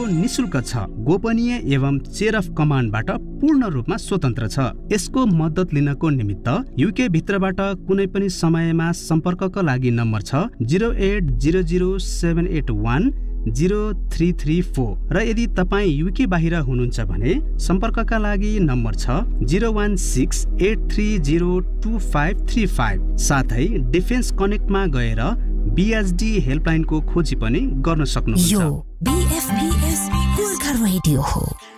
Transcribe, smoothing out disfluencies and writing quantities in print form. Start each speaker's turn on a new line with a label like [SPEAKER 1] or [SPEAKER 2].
[SPEAKER 1] निशुल्क छ, गोपनीय एवं चेयर अफ कमान्डबाट पूर्ण रूपमा स्वतन्त्र छ। यसको मद्दत लिनको निमित्त युके भित्रबाट कुनै पनि समयमा सम्पर्कका लागि नम्बर छ 080078103334 र यदि तपाईँ युके बाहिर हुनुहुन्छ भने सम्पर्कका लागि नम्बर छ 01683025535। साथै डिफेन्स कनेक्टमा गएर बीएसडी हेल्पलाइनको खोजी पनि गर्न सक्नुहुन्छ।
[SPEAKER 2] यो बीएफबीएस गोर्खा रेडियो हो।